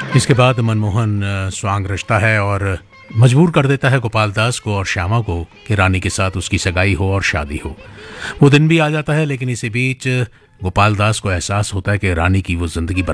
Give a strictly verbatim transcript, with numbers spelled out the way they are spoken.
इसके बाद मनमोहन अ, स्वांग रचता है और मजबूर कर देता है गोपाल दास को और श्यामा को कि रानी के साथ उसकी सगाई हो और शादी हो। वो दिन भी आ जाता है, लेकिन इसी बीच गोपाल दास को एहसास होता है कि रानी की वो जिंदगी